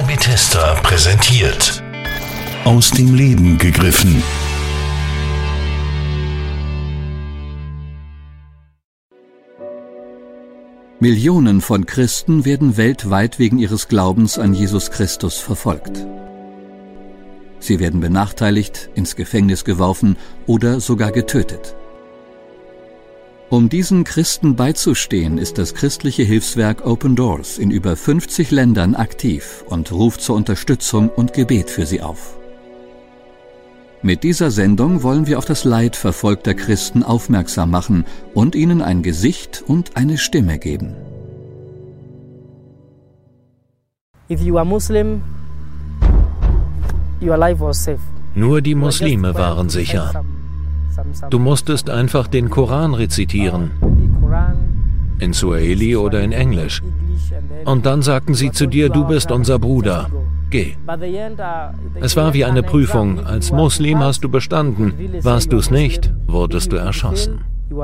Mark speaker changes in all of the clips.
Speaker 1: Rainer Bethesda präsentiert. Aus dem Leben gegriffen.
Speaker 2: Millionen von Christen werden weltweit wegen ihres Glaubens an Jesus Christus verfolgt. Sie werden benachteiligt, ins Gefängnis geworfen oder sogar getötet. Um diesen Christen beizustehen, ist das christliche Hilfswerk Open Doors in über 50 Ländern aktiv und ruft zur Unterstützung und Gebet für sie auf. Mit dieser Sendung wollen wir auf das Leid verfolgter Christen aufmerksam machen und ihnen ein Gesicht und eine Stimme geben.
Speaker 3: If you are Muslim, your life was safe.
Speaker 4: Nur die Muslime waren sicher. Du musstest einfach den Koran rezitieren, in Swahili oder in Englisch. Und dann sagten sie zu dir, du bist unser Bruder, geh. Es war wie eine Prüfung. Als Muslim hast du bestanden. Warst du es nicht, wurdest du erschossen.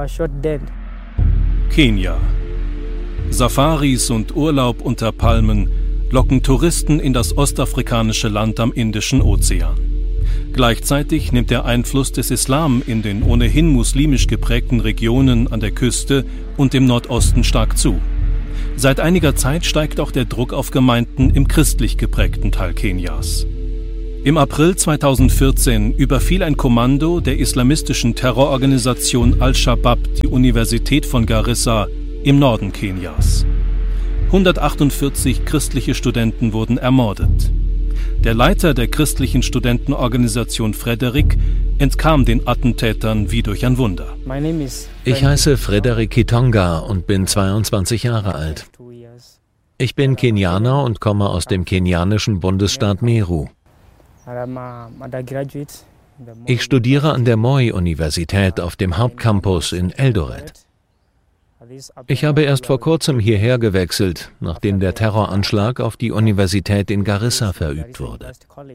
Speaker 5: Kenia. Safaris und Urlaub unter Palmen locken Touristen in das ostafrikanische Land am Indischen Ozean. Gleichzeitig nimmt der Einfluss des Islam in den ohnehin muslimisch geprägten Regionen an der Küste und im Nordosten stark zu. Seit einiger Zeit steigt auch der Druck auf Gemeinden im christlich geprägten Teil Kenias. Im April 2014 überfiel ein Kommando der islamistischen Terrororganisation Al-Shabaab die Universität von Garissa im Norden Kenias. 148 christliche Studenten wurden ermordet. Der Leiter der christlichen Studentenorganisation Frederick entkam den Attentätern wie durch ein Wunder.
Speaker 4: Ich heiße Frederick Kitonga und bin 22 Jahre alt. Ich bin Kenianer und komme aus dem kenianischen Bundesstaat Meru. Ich studiere an der Moi-Universität auf dem Hauptcampus in Eldoret. Ich habe erst vor kurzem hierher gewechselt, nachdem der Terroranschlag auf die Universität in Garissa verübt wurde.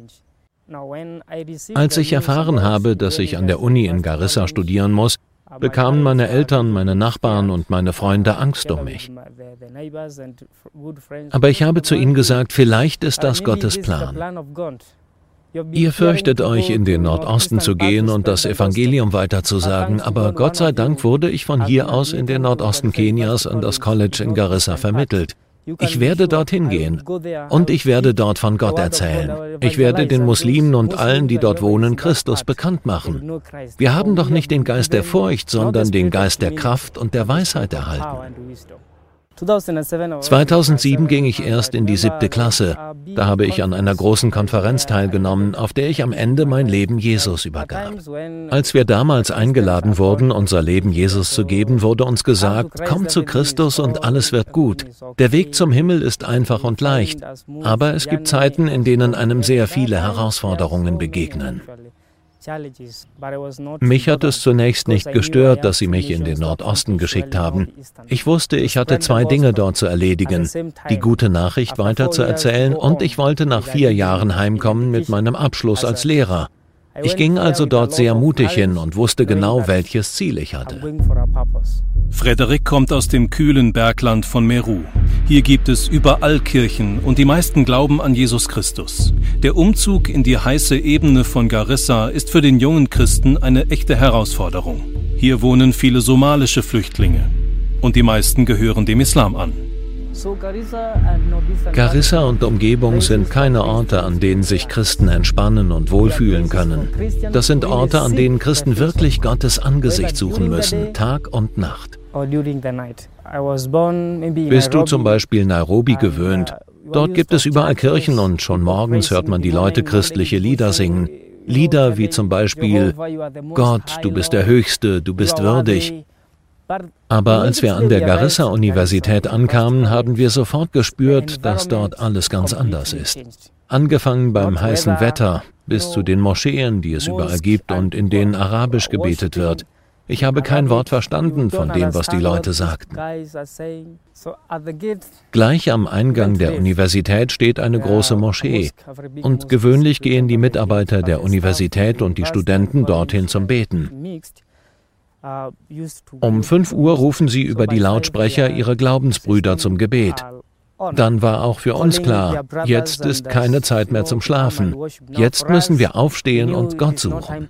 Speaker 4: Als ich erfahren habe, dass ich an der Uni in Garissa studieren muss, bekamen meine Eltern, meine Nachbarn und meine Freunde Angst um mich. Aber ich habe zu ihnen gesagt, vielleicht ist das Gottes Plan. Ihr fürchtet euch, in den Nordosten zu gehen und das Evangelium weiterzusagen, aber Gott sei Dank wurde ich von hier aus in den Nordosten Kenias an das College in Garissa vermittelt. Ich werde dorthin gehen und ich werde dort von Gott erzählen. Ich werde den Muslimen und allen, die dort wohnen, Christus bekannt machen. Wir haben doch nicht den Geist der Furcht, sondern den Geist der Kraft und der Weisheit erhalten. 2007 ging ich erst in die 7. Klasse. Da habe ich an einer großen Konferenz teilgenommen, auf der ich am Ende mein Leben Jesus übergab. Als wir damals eingeladen wurden, unser Leben Jesus zu geben, wurde uns gesagt, komm zu Christus und alles wird gut. Der Weg zum Himmel ist einfach und leicht, aber es gibt Zeiten, in denen einem sehr viele Herausforderungen begegnen. Mich hat es zunächst nicht gestört, dass sie mich in den Nordosten geschickt haben. Ich wusste, ich hatte 2 Dinge dort zu erledigen, die gute Nachricht weiterzuerzählen und ich wollte nach 4 Jahren heimkommen mit meinem Abschluss als Lehrer. Ich ging also dort sehr mutig hin und wusste genau, welches Ziel ich hatte.
Speaker 5: Frederick kommt aus dem kühlen Bergland von Meru. Hier gibt es überall Kirchen und die meisten glauben an Jesus Christus. Der Umzug in die heiße Ebene von Garissa ist für den jungen Christen eine echte Herausforderung. Hier wohnen viele somalische Flüchtlinge und die meisten gehören dem Islam an.
Speaker 4: Garissa und Umgebung sind keine Orte, an denen sich Christen entspannen und wohlfühlen können. Das sind Orte, an denen Christen wirklich Gottes Angesicht suchen müssen, Tag und Nacht. Bist du zum Beispiel Nairobi gewöhnt? Dort gibt es überall Kirchen und schon morgens hört man die Leute christliche Lieder singen. Lieder wie zum Beispiel Gott, du bist der Höchste, du bist würdig. Aber als wir an der Garissa-Universität ankamen, haben wir sofort gespürt, dass dort alles ganz anders ist. Angefangen beim heißen Wetter bis zu den Moscheen, die es überall gibt und in denen arabisch gebetet wird. Ich habe kein Wort verstanden von dem, was die Leute sagten. Gleich am Eingang der Universität steht eine große Moschee und gewöhnlich gehen die Mitarbeiter der Universität und die Studenten dorthin zum Beten. Um 5 Uhr rufen sie über die Lautsprecher ihre Glaubensbrüder zum Gebet. Dann war auch für uns klar, jetzt ist keine Zeit mehr zum Schlafen. Jetzt müssen wir aufstehen und Gott suchen.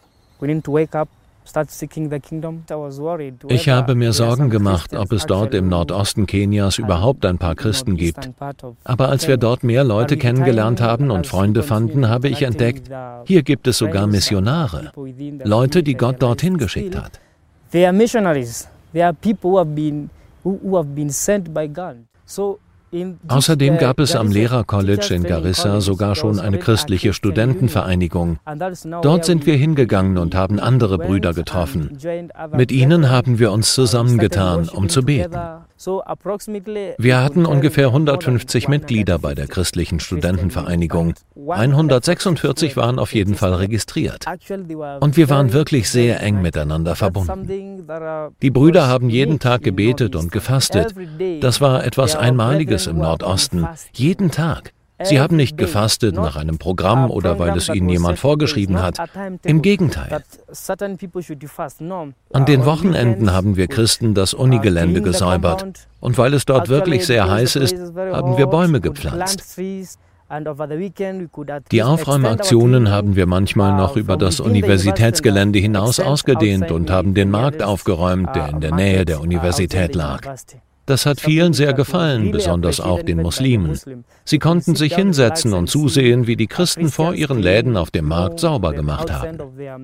Speaker 4: Ich habe mir Sorgen gemacht, ob es dort im Nordosten Kenias überhaupt ein paar Christen gibt. Aber als wir dort mehr Leute kennengelernt haben und Freunde fanden, habe ich entdeckt, hier gibt es sogar Missionare. Leute, die Gott dorthin geschickt hat.
Speaker 3: They are missionaries. They are people who have been sent by God.
Speaker 4: Außerdem gab es am Lehrer-College in Garissa sogar schon eine christliche Studentenvereinigung. Dort sind wir hingegangen und haben andere Brüder getroffen. Mit ihnen haben wir uns zusammengetan, um zu beten. Wir hatten ungefähr 150 Mitglieder bei der christlichen Studentenvereinigung. 146 waren auf jeden Fall registriert. Und wir waren wirklich sehr eng miteinander verbunden. Die Brüder haben jeden Tag gebetet und gefastet. Das war etwas Einmaliges im Nordosten. Jeden Tag. Sie haben nicht gefastet nach einem Programm oder weil es ihnen jemand vorgeschrieben hat. Im Gegenteil. An den Wochenenden haben wir Christen das Unigelände gesäubert. Und weil es dort wirklich sehr heiß ist, haben wir Bäume gepflanzt. Die Aufräumaktionen haben wir manchmal noch über das Universitätsgelände hinaus ausgedehnt und haben den Markt aufgeräumt, der in der Nähe der Universität lag. Das hat vielen sehr gefallen, besonders auch den Muslimen. Sie konnten sich hinsetzen und zusehen, wie die Christen vor ihren Läden auf dem Markt sauber gemacht haben.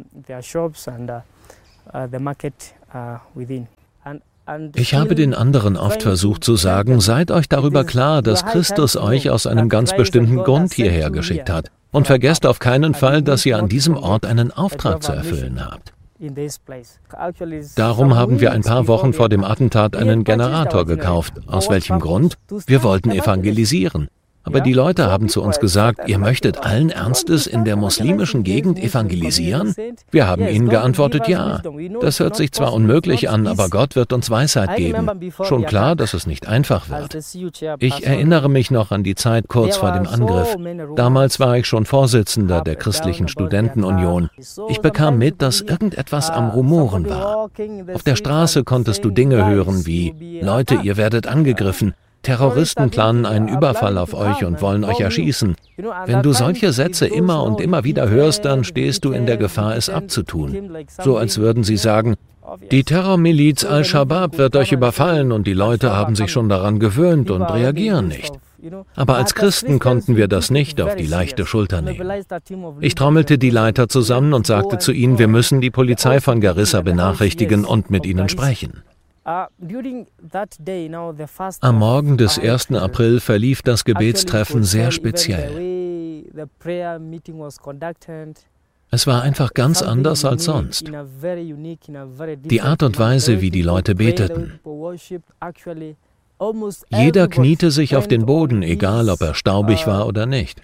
Speaker 4: Ich habe den anderen oft versucht zu sagen, seid euch darüber klar, dass Christus euch aus einem ganz bestimmten Grund hierher geschickt hat. Und vergesst auf keinen Fall, dass ihr an diesem Ort einen Auftrag zu erfüllen habt. Darum haben wir ein paar Wochen vor dem Attentat einen Generator gekauft. Aus welchem Grund? Wir wollten evangelisieren. Aber die Leute haben zu uns gesagt, ihr möchtet allen Ernstes in der muslimischen Gegend evangelisieren? Wir haben ihnen geantwortet, ja. Das hört sich zwar unmöglich an, aber Gott wird uns Weisheit geben. Schon klar, dass es nicht einfach wird. Ich erinnere mich noch an die Zeit kurz vor dem Angriff. Damals war ich schon Vorsitzender der Christlichen Studentenunion. Ich bekam mit, dass irgendetwas am Rumoren war. Auf der Straße konntest du Dinge hören wie, Leute, ihr werdet angegriffen. Terroristen planen einen Überfall auf euch und wollen euch erschießen. Wenn du solche Sätze immer und immer wieder hörst, dann stehst du in der Gefahr, es abzutun. So als würden sie sagen, die Terrormiliz Al-Shabaab wird euch überfallen und die Leute haben sich schon daran gewöhnt und reagieren nicht. Aber als Christen konnten wir das nicht auf die leichte Schulter nehmen. Ich trommelte die Leiter zusammen und sagte zu ihnen, wir müssen die Polizei von Garissa benachrichtigen und mit ihnen sprechen. Am Morgen des 1. April verlief das Gebetstreffen sehr speziell. Es war einfach ganz anders als sonst. Die Art und Weise, wie die Leute beteten. Jeder kniete sich auf den Boden, egal ob er staubig war oder nicht.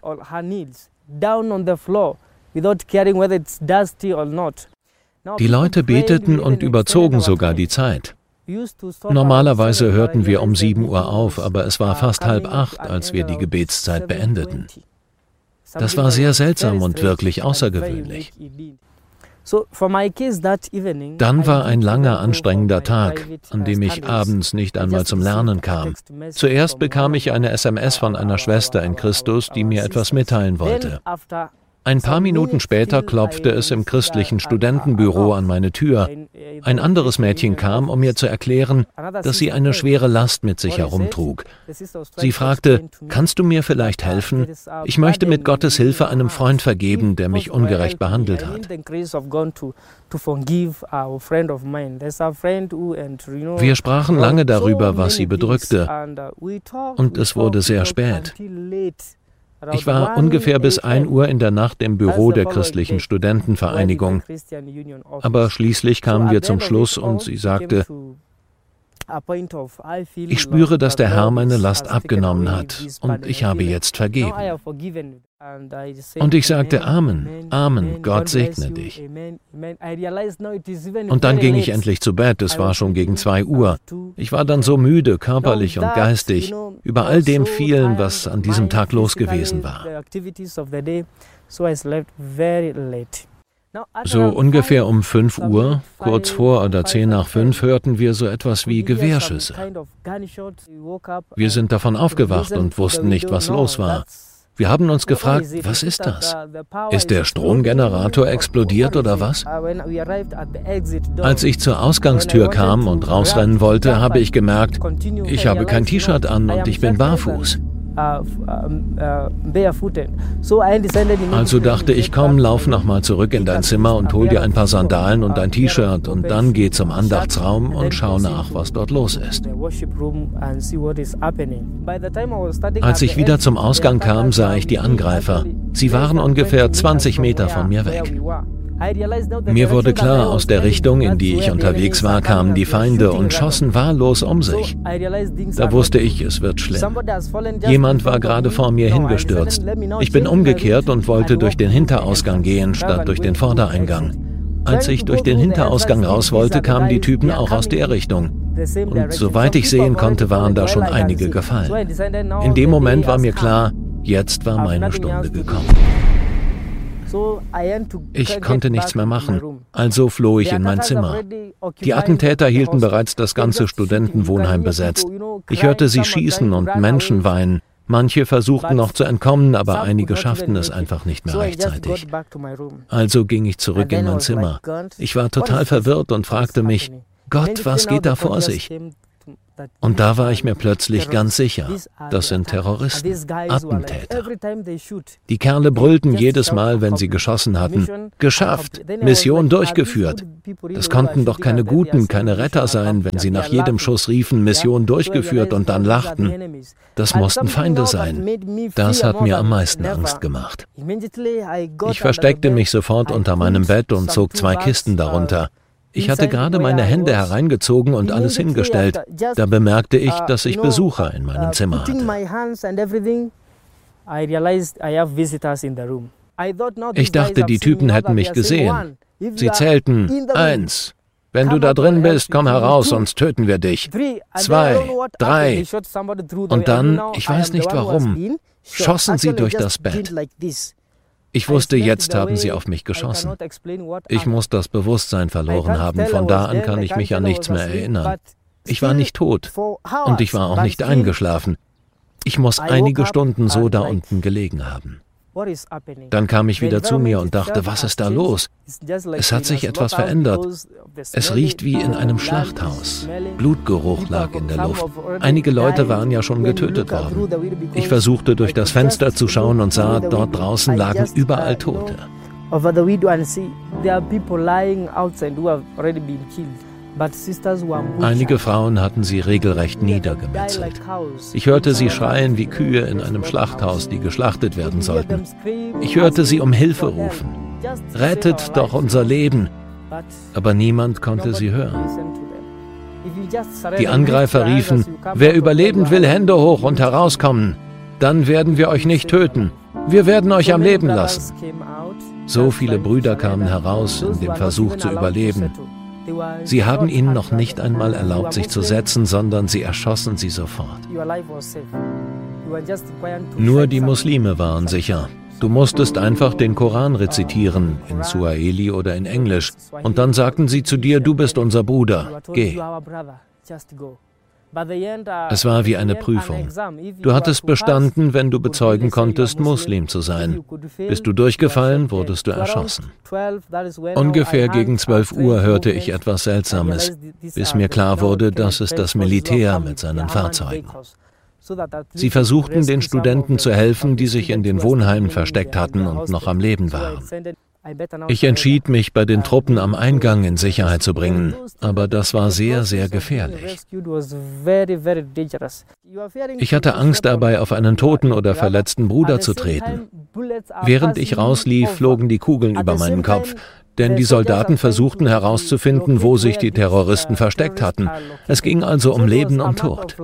Speaker 4: Die Leute beteten und überzogen sogar die Zeit. Normalerweise hörten wir um 7 Uhr auf, aber es war fast 7:30, als wir die Gebetszeit beendeten. Das war sehr seltsam und wirklich außergewöhnlich. Dann war ein langer, anstrengender Tag, an dem ich abends nicht einmal zum Lernen kam. Zuerst bekam ich eine SMS von einer Schwester in Christus, die mir etwas mitteilen wollte. Ein paar Minuten später klopfte es im christlichen Studentenbüro an meine Tür. Ein anderes Mädchen kam, um mir zu erklären, dass sie eine schwere Last mit sich herumtrug. Sie fragte, kannst du mir vielleicht helfen? Ich möchte mit Gottes Hilfe einem Freund vergeben, der mich ungerecht behandelt hat. Wir sprachen lange darüber, was sie bedrückte, und es wurde sehr spät. Ich war ungefähr bis 1 Uhr in der Nacht im Büro der christlichen Studentenvereinigung. Aber schließlich kamen wir zum Schluss und sie sagte, ich spüre, dass der Herr meine Last abgenommen hat und ich habe jetzt vergeben. Und ich sagte, Amen, Amen, Gott segne dich. Und dann ging ich endlich zu Bett, es war schon gegen 2 Uhr. Ich war dann so müde, körperlich und geistig, über all dem vielen, was an diesem Tag los gewesen war. So ungefähr um 5 Uhr, kurz vor oder 10 nach 5, hörten wir so etwas wie Gewehrschüsse. Wir sind davon aufgewacht und wussten nicht, was los war. Wir haben uns gefragt, was ist das? Ist der Stromgenerator explodiert oder was? Als ich zur Ausgangstür kam und rausrennen wollte, habe ich gemerkt, ich habe kein T-Shirt an und ich bin barfuß. Also dachte ich, komm, lauf nochmal zurück in dein Zimmer und hol dir ein paar Sandalen und ein T-Shirt und dann geh zum Andachtsraum und schau nach, was dort los ist. Als ich wieder zum Ausgang kam, sah ich die Angreifer. Sie waren ungefähr 20 Meter von mir weg. Mir wurde klar, aus der Richtung, in die ich unterwegs war, kamen die Feinde und schossen wahllos um sich. Da wusste ich, es wird schlimm. Jemand war gerade vor mir hingestürzt. Ich bin umgekehrt und wollte durch den Hinterausgang gehen, statt durch den Vordereingang. Als ich durch den Hinterausgang raus wollte, kamen die Typen auch aus der Richtung. Und soweit ich sehen konnte, waren da schon einige gefallen. In dem Moment war mir klar, jetzt war meine Stunde gekommen. Ich konnte nichts mehr machen, also floh ich in mein Zimmer. Die Attentäter hielten bereits das ganze Studentenwohnheim besetzt. Ich hörte sie schießen und Menschen weinen. Manche versuchten noch zu entkommen, aber einige schafften es einfach nicht mehr rechtzeitig. Also ging ich zurück in mein Zimmer. Ich war total verwirrt und fragte mich, Gott, was geht da vor sich? Und da war ich mir plötzlich ganz sicher, das sind Terroristen, Attentäter. Die Kerle brüllten jedes Mal, wenn sie geschossen hatten, geschafft, Mission durchgeführt. Das konnten doch keine Guten, keine Retter sein, wenn sie nach jedem Schuss riefen, Mission durchgeführt und dann lachten. Das mussten Feinde sein. Das hat mir am meisten Angst gemacht. Ich versteckte mich sofort unter meinem Bett und zog 2 Kisten darunter. Ich hatte gerade meine Hände hereingezogen und alles hingestellt. Da bemerkte ich, dass ich Besucher in meinem Zimmer hatte. Ich dachte, die Typen hätten mich gesehen. Sie zählten 1. Wenn du da drin bist, komm heraus, sonst töten wir dich. 2, 3. Und dann, ich weiß nicht warum, schossen sie durch das Bett. Ich wusste, jetzt haben sie auf mich geschossen. Ich muss das Bewusstsein verloren haben. Von da an kann ich mich an nichts mehr erinnern. Ich war nicht tot und ich war auch nicht eingeschlafen. Ich muss einige Stunden so da unten gelegen haben. Dann kam ich wieder zu mir und dachte, was ist da los? Es hat sich etwas verändert. Es riecht wie in einem Schlachthaus. Blutgeruch lag in der Luft. Einige Leute waren ja schon getötet worden. Ich versuchte durch das Fenster zu schauen und sah, dort draußen lagen überall Tote. Einige Frauen hatten sie regelrecht niedergemetzelt. Ich hörte sie schreien wie Kühe in einem Schlachthaus, die geschlachtet werden sollten. Ich hörte sie um Hilfe rufen. Rettet doch unser Leben! Aber niemand konnte sie hören. Die Angreifer riefen, wer überleben will, Hände hoch und herauskommen. Dann werden wir euch nicht töten. Wir werden euch am Leben lassen. So viele Brüder kamen heraus, in dem Versuch zu überleben. Sie haben ihnen noch nicht einmal erlaubt, sich zu setzen, sondern sie erschossen sie sofort. Nur die Muslime waren sicher. Du musstest einfach den Koran rezitieren, in Suaheli oder in Englisch. Und dann sagten sie zu dir, du bist unser Bruder, geh. Es war wie eine Prüfung. Du hattest bestanden, wenn du bezeugen konntest, Muslim zu sein. Bist du durchgefallen, wurdest du erschossen. Ungefähr gegen 12 Uhr hörte ich etwas Seltsames, bis mir klar wurde, das ist das Militär mit seinen Fahrzeugen. Sie versuchten, den Studenten zu helfen, die sich in den Wohnheimen versteckt hatten und noch am Leben waren. Ich entschied mich, bei den Truppen am Eingang in Sicherheit zu bringen, aber das war sehr, sehr gefährlich. Ich hatte Angst dabei, auf einen toten oder verletzten Bruder zu treten. Während ich rauslief, flogen die Kugeln über meinen Kopf, denn die Soldaten versuchten herauszufinden, wo sich die Terroristen versteckt hatten. Es ging also um Leben und Tod.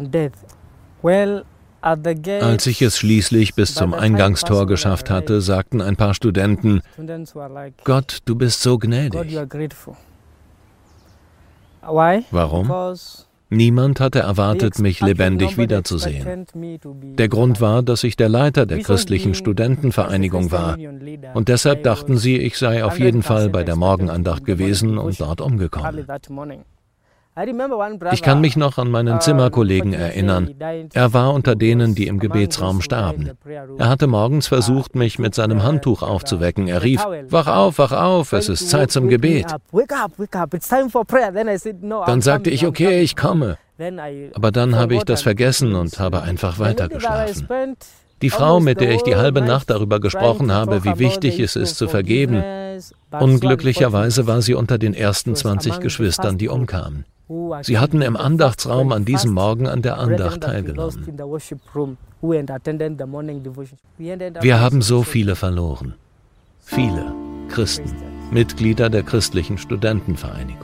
Speaker 4: Als ich es schließlich bis zum Eingangstor geschafft hatte, sagten ein paar Studenten, Gott, du bist so gnädig. Warum? Niemand hatte erwartet, mich lebendig wiederzusehen. Der Grund war, dass ich der Leiter der christlichen Studentenvereinigung war. Und deshalb dachten sie, ich sei auf jeden Fall bei der Morgenandacht gewesen und dort umgekommen. Ich kann mich noch an meinen Zimmerkollegen erinnern. Er war unter denen, die im Gebetsraum starben. Er hatte morgens versucht, mich mit seinem Handtuch aufzuwecken. Er rief, wach auf, es ist Zeit zum Gebet. Dann sagte ich, okay, ich komme. Aber dann habe ich das vergessen und habe einfach weitergeschlafen. Die Frau, mit der ich die halbe Nacht darüber gesprochen habe, wie wichtig es ist zu vergeben, unglücklicherweise war sie unter den ersten 20 Geschwistern, die umkamen. Sie hatten im Andachtsraum an diesem Morgen an der Andacht teilgenommen. Wir haben so viele verloren. Viele Christen, Mitglieder der christlichen Studentenvereinigung.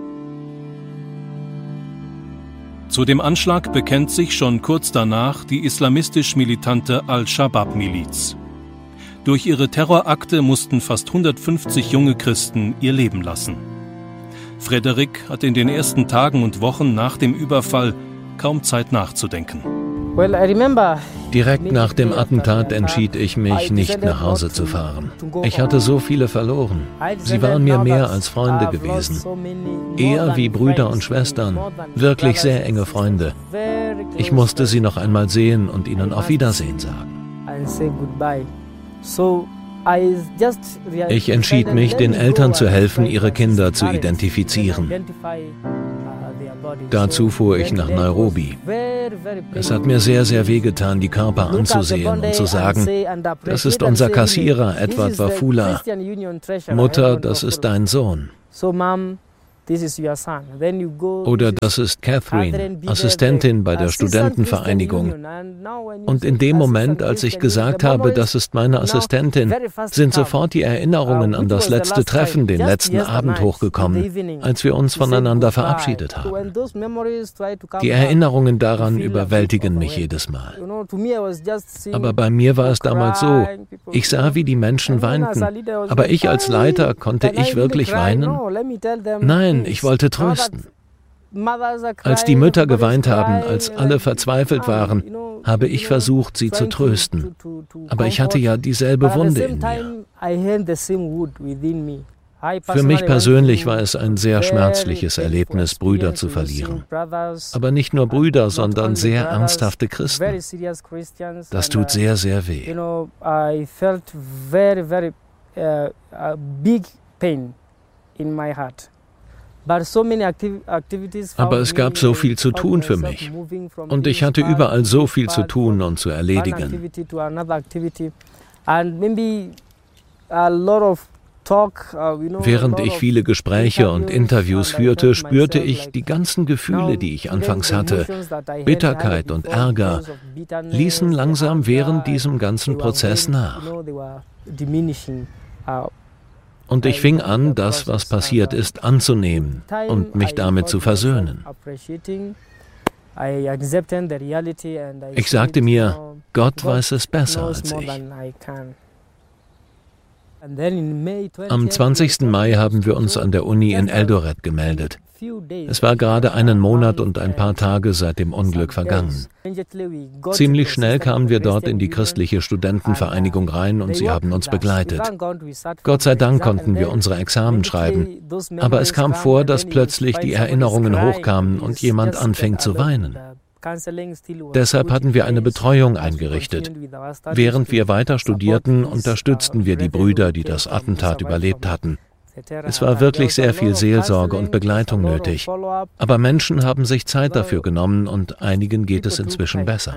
Speaker 5: Zu dem Anschlag bekennt sich schon kurz danach die islamistisch-militante Al-Shabaab-Miliz. Durch ihre Terrorakte mussten fast 150 junge Christen ihr Leben lassen. Frederik hat in den ersten Tagen und Wochen nach dem Überfall kaum Zeit nachzudenken.
Speaker 4: Direkt nach dem Attentat entschied ich mich, nicht nach Hause zu fahren. Ich hatte so viele verloren. Sie waren mir mehr als Freunde gewesen. Eher wie Brüder und Schwestern. Wirklich sehr enge Freunde. Ich musste sie noch einmal sehen und ihnen auf Wiedersehen sagen. Ich entschied mich, den Eltern zu helfen, ihre Kinder zu identifizieren. Dazu fuhr ich nach Nairobi. Es hat mir sehr, sehr wehgetan, die Körper anzusehen und zu sagen, das ist unser Kassierer, Edward Wafula. Mutter, das ist dein Sohn. Oder das ist Catherine, Assistentin bei der Studentenvereinigung. Und in dem Moment, als ich gesagt habe, das ist meine Assistentin, sind sofort die Erinnerungen an das letzte Treffen, den letzten Abend hochgekommen, als wir uns voneinander verabschiedet haben. Die Erinnerungen daran überwältigen mich jedes Mal. Aber bei mir war es damals so, ich sah, wie die Menschen weinten, aber ich als Leiter, konnte ich wirklich weinen? Nein, ich wollte trösten. Als die Mütter geweint haben, als alle verzweifelt waren, habe ich versucht, sie zu trösten. Aber ich hatte ja dieselbe Wunde in mir. Für mich persönlich war es ein sehr schmerzliches Erlebnis, Brüder zu verlieren. Aber nicht nur Brüder, sondern sehr ernsthafte Christen. Das tut sehr, sehr weh. Aber es gab so viel zu tun für mich. Und ich hatte überall so viel zu tun und zu erledigen. Während ich viele Gespräche und Interviews führte, spürte ich, die ganzen Gefühle, die ich anfangs hatte, Bitterkeit und Ärger, ließen langsam während diesem ganzen Prozess nach. Und ich fing an, das, was passiert ist, anzunehmen und mich damit zu versöhnen. Ich sagte mir, Gott weiß es besser als ich. Am 20. Mai haben wir uns an der Uni in Eldoret gemeldet. Es war gerade einen Monat und ein paar Tage seit dem Unglück vergangen. Ziemlich schnell kamen wir dort in die christliche Studentenvereinigung rein und sie haben uns begleitet. Gott sei Dank konnten wir unsere Examen schreiben, aber es kam vor, dass plötzlich die Erinnerungen hochkamen und jemand anfing zu weinen. Deshalb hatten wir eine Betreuung eingerichtet. Während wir weiter studierten, unterstützten wir die Brüder, die das Attentat überlebt hatten. Es war wirklich sehr viel Seelsorge und Begleitung nötig. Aber Menschen haben sich Zeit dafür genommen und einigen geht es inzwischen besser.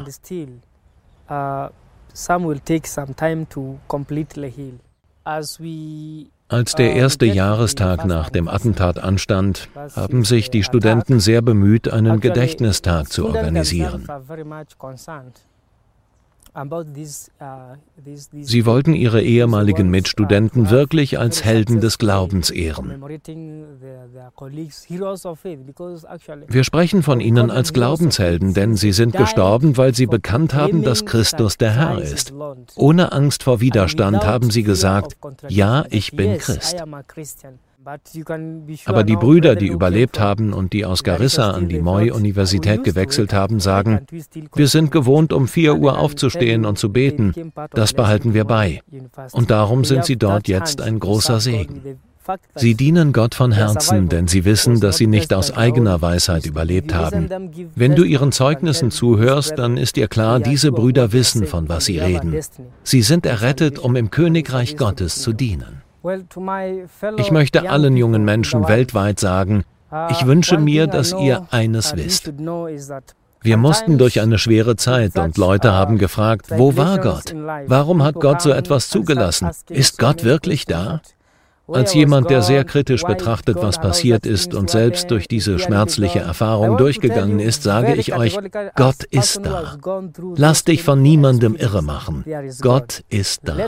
Speaker 4: Als der erste Jahrestag nach dem Attentat anstand, haben sich die Studenten sehr bemüht, einen Gedächtnistag zu organisieren. Sie wollten ihre ehemaligen Mitstudenten wirklich als Helden des Glaubens ehren. Wir sprechen von ihnen als Glaubenshelden, denn sie sind gestorben, weil sie bekannt haben, dass Christus der Herr ist. Ohne Angst vor Widerstand haben sie gesagt, ja, ich bin Christ. Aber die Brüder, die überlebt haben und die aus Garissa an die Moi-Universität gewechselt haben, sagen, wir sind gewohnt, um 4 Uhr aufzustehen und zu beten. Das behalten wir bei. Und darum sind sie dort jetzt ein großer Segen. Sie dienen Gott von Herzen, denn sie wissen, dass sie nicht aus eigener Weisheit überlebt haben. Wenn du ihren Zeugnissen zuhörst, dann ist dir klar, diese Brüder wissen, von was sie reden. Sie sind errettet, um im Königreich Gottes zu dienen. Ich möchte allen jungen Menschen weltweit sagen, ich wünsche mir, dass ihr eines wisst. Wir mussten durch eine schwere Zeit und Leute haben gefragt, wo war Gott? Warum hat Gott so etwas zugelassen? Ist Gott wirklich da? Als jemand, der sehr kritisch betrachtet, was passiert ist und selbst durch diese schmerzliche Erfahrung durchgegangen ist, sage ich euch, Gott ist da. Lass dich von niemandem irre machen. Gott ist da.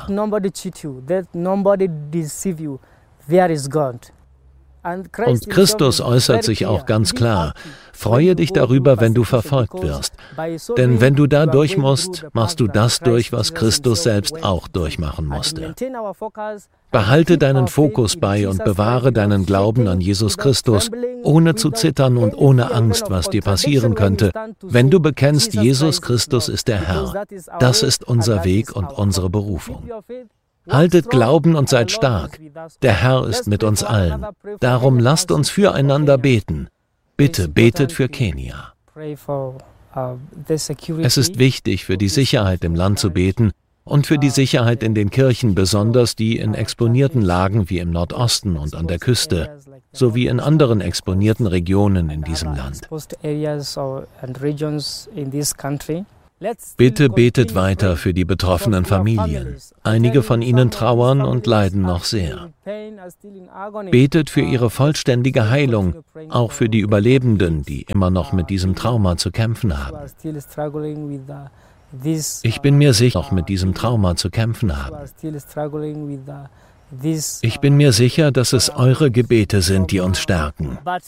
Speaker 4: Und Christus äußert sich auch ganz klar, freue dich darüber, wenn du verfolgt wirst. Denn wenn du da durch musst, machst du das durch, was Christus selbst auch durchmachen musste. Behalte deinen Fokus bei und bewahre deinen Glauben an Jesus Christus, ohne zu zittern und ohne Angst, was dir passieren könnte. Wenn du bekennst, Jesus Christus ist der Herr, das ist unser Weg und unsere Berufung. Haltet Glauben und seid stark. Der Herr ist mit uns allen. Darum lasst uns füreinander beten. Bitte betet für Kenia. Es ist wichtig, für die Sicherheit im Land zu beten und für die Sicherheit in den Kirchen, besonders die in exponierten Lagen wie im Nordosten und an der Küste, sowie in anderen exponierten Regionen in diesem Land. Bitte betet weiter für die betroffenen Familien. Einige von ihnen trauern und leiden noch sehr. Betet für ihre vollständige Heilung, auch für die Überlebenden, die immer noch mit diesem Trauma zu kämpfen haben. Ich bin mir sicher, noch mit diesem Trauma zu kämpfen haben. Ich bin mir sicher, dass es eure Gebete sind, die uns stärken.